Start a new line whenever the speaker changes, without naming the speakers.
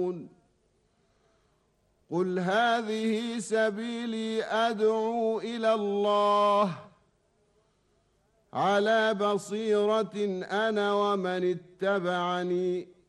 قل هذه سبيلي أدعو إلى الله على بصيرة أنا ومن اتبعني